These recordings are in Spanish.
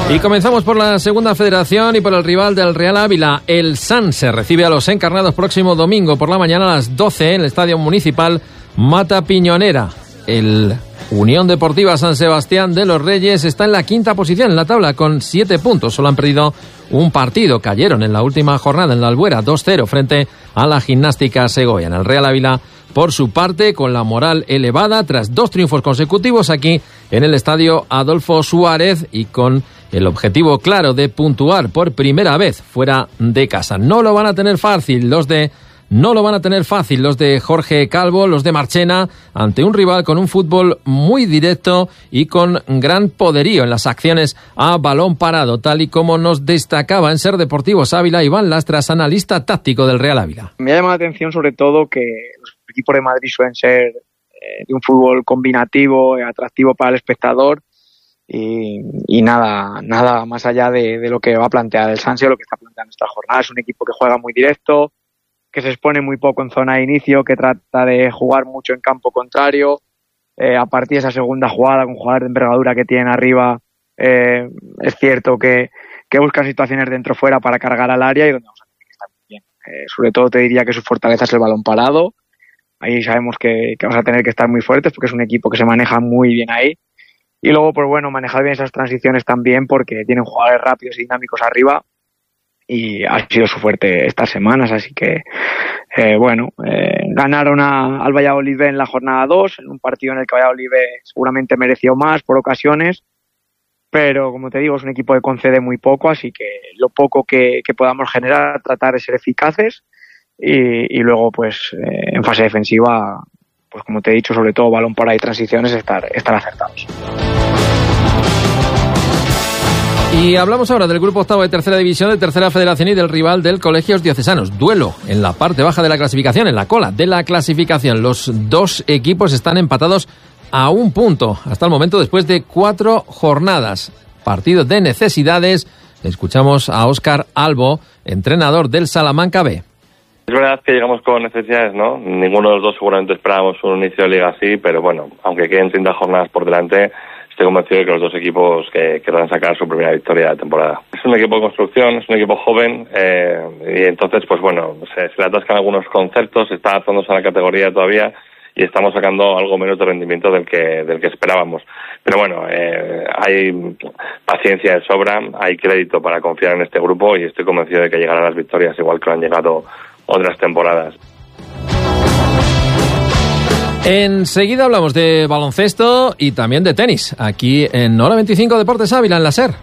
Y comenzamos por la segunda federación y por el rival del Real Ávila. El Sanse recibe a los Encarnados próximo domingo por la mañana a las 12 en el Estadio Municipal Mata Piñonera. El Unión Deportiva San Sebastián de los Reyes está en la quinta posición en la tabla con 7 puntos. Solo han perdido un partido. Cayeron en la última jornada en la Albuera 2-0 frente a la Gimnástica Segovia. En el Real Ávila, por su parte, con la moral elevada tras 2 triunfos consecutivos aquí en el Estadio Adolfo Suárez y con el objetivo claro de puntuar por primera vez fuera de casa. No lo van a tener fácil los de Jorge Calvo, los de Marchena, ante un rival con un fútbol muy directo y con gran poderío en las acciones a balón parado, tal y como nos destacaba en Ser Deportivos Ávila Iván Lastras, analista táctico del Real Ávila. Me ha llamado la atención sobre todo que los equipos de Madrid suelen ser de un fútbol combinativo, atractivo para el espectador y nada más allá de lo que va a plantear el Sanse o lo que está planteando esta jornada. Es un equipo que juega muy directo, que se expone muy poco en zona de inicio, que trata de jugar mucho en campo contrario. A partir de esa segunda jugada, con jugadores de envergadura que tienen arriba, es cierto que buscan situaciones dentro-fuera para cargar al área y donde vamos a tener que estar muy bien. Sobre todo te diría que su fortaleza es el balón parado. Ahí sabemos que vamos a tener que estar muy fuertes porque es un equipo que se maneja muy bien ahí. Y luego, pues bueno, manejar bien esas transiciones también porque tienen jugadores rápidos y dinámicos arriba. Y ha sido su fuerte estas semanas, así que ganaron al Valladolid B en la jornada 2, en un partido en el que Valladolid B seguramente mereció más por ocasiones, pero como te digo es un equipo que concede muy poco, así que lo poco que podamos generar, tratar de ser eficaces y luego pues en fase defensiva, pues como te he dicho, sobre todo balón parado y transiciones, estar acertados. Y hablamos ahora del grupo octavo de tercera división de tercera federación y del rival del Colegios Diocesanos. Duelo en la parte baja de la clasificación, en la cola de la clasificación. Los dos equipos están empatados a 1 punto hasta el momento después de 4 jornadas. Partido de necesidades. Escuchamos a Óscar Albo, entrenador del Salamanca B. Es verdad que llegamos con necesidades, ¿no? Ninguno de los dos seguramente esperábamos un inicio de liga así, pero bueno, aunque queden 30 jornadas por delante, estoy convencido de que los dos equipos que querrán sacar su primera victoria de la temporada. Es un equipo de construcción, es un equipo joven, y entonces, pues bueno, se le atascan algunos conceptos, se está adaptándose a la categoría todavía y estamos sacando algo menos de rendimiento del que esperábamos. Pero bueno, hay paciencia de sobra, hay crédito para confiar en este grupo y estoy convencido de que llegarán las victorias igual que han llegado otras temporadas. Enseguida hablamos de baloncesto y también de tenis, aquí en Hora 25 Deportes Ávila, en la SER.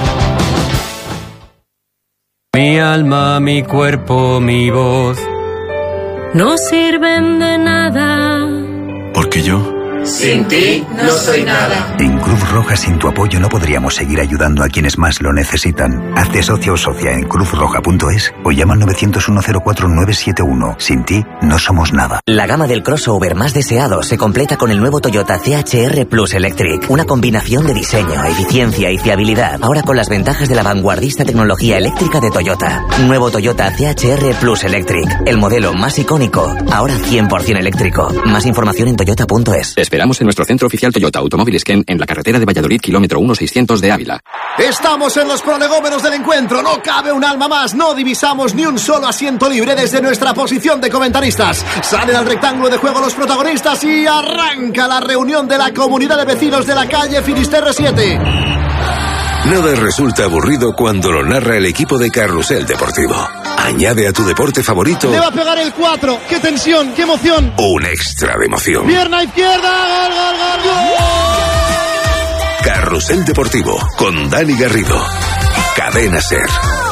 Mi alma, mi cuerpo, mi voz no sirven de nada. Porque yo sin ti no soy nada. En Cruz Roja, sin tu apoyo no podríamos seguir ayudando a quienes más lo necesitan. Hazte socio o socia en cruzroja.es o llama al 901-04-971. Sin ti no somos nada. La gama del crossover más deseado se completa con el nuevo Toyota CHR Plus Electric. Una combinación de diseño, eficiencia y fiabilidad. Ahora con las ventajas de la vanguardista tecnología eléctrica de Toyota. Nuevo Toyota CHR Plus Electric. El modelo más icónico. Ahora 100% eléctrico. Más información en toyota.es. Esperamos en nuestro centro oficial Toyota Automóviles Ken en la carretera de Valladolid, kilómetro 1600 de Ávila. Estamos en los prolegómenos del encuentro. No cabe un alma más. No divisamos ni un solo asiento libre desde nuestra posición de comentaristas. Salen al rectángulo de juego los protagonistas y arranca la reunión de la comunidad de vecinos de la calle Finisterre 7. Nada resulta aburrido cuando lo narra el equipo de Carrusel Deportivo. Añade a tu deporte favorito... Le va a pegar el 4. ¡Qué tensión! ¡Qué emoción! Un extra de emoción. Pierna izquierda. ¡Gol, gol, gol, gol! Carrusel Deportivo con Dani Garrido. Cadena SER.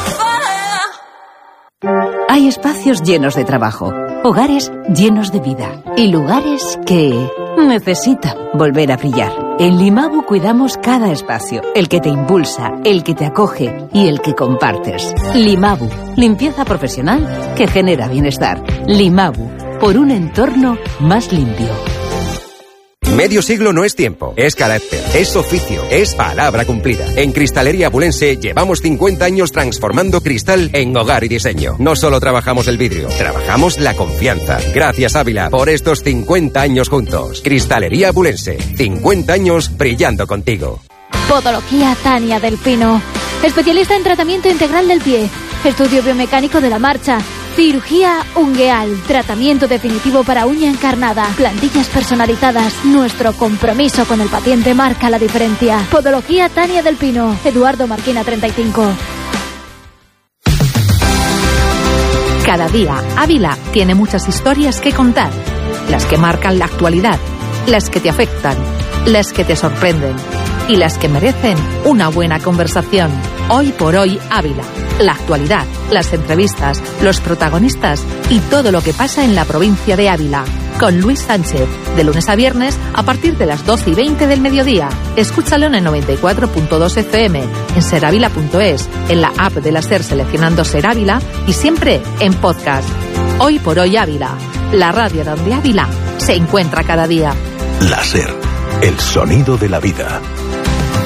Hay espacios llenos de trabajo, hogares llenos de vida y lugares que necesitan volver a brillar. En Limabu cuidamos cada espacio, el que te impulsa, el que te acoge y el que compartes. Limabu, limpieza profesional que genera bienestar. Limabu, por un entorno más limpio. Medio siglo no es tiempo, es carácter, es oficio, es palabra cumplida. En Cristalería Abulense llevamos 50 años transformando cristal en hogar y diseño. No solo trabajamos el vidrio, trabajamos la confianza. Gracias Ávila por estos 50 años juntos. Cristalería Abulense, 50 años brillando contigo. Podología Tania del Pino. Especialista en tratamiento integral del pie. Estudio biomecánico de la marcha. Cirugía ungueal. Tratamiento definitivo para uña encarnada. Plantillas personalizadas. Nuestro compromiso con el paciente marca la diferencia. Podología Tania del Pino. Eduardo Marquina 35. Cada día, Ávila tiene muchas historias que contar. Las que marcan la actualidad. Las que te afectan. Las que te sorprenden. Y las que merecen una buena conversación. Hoy por hoy, Ávila. La actualidad, las entrevistas, los protagonistas y todo lo que pasa en la provincia de Ávila. Con Luis Sánchez, de lunes a viernes a partir de las 12:20 del mediodía. Escúchalo en el 94.2 FM, en seravila.es, en la app de la SER seleccionando Ser Ávila y siempre en podcast. Hoy por hoy Ávila, la radio donde Ávila se encuentra cada día. La SER, el sonido de la vida.